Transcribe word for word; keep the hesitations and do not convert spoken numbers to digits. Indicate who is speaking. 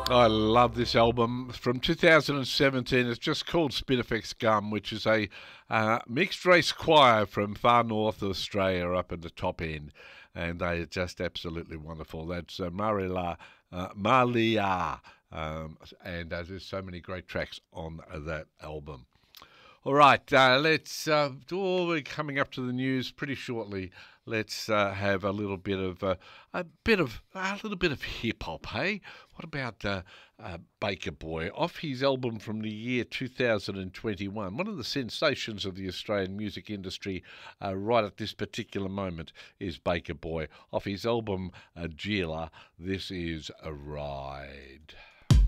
Speaker 1: I love this album from two thousand seventeen. It's just called Spinifex Gum, which is a uh, mixed race choir from far north of Australia up at the top end, and they are just absolutely wonderful. That's uh, Marila uh, Malia, um, and uh, there's so many great tracks on that album. All right, uh, let's. Uh, oh, we're coming up to the news pretty shortly. Let's uh, have a little bit of uh, a bit of a little bit of hip hop. Hey, what about uh, uh, Baker Boy off his album from the year two thousand twenty-one? One of the sensations of the Australian music industry uh, right at this particular moment is Baker Boy off his album uh, Gila. This is a ride.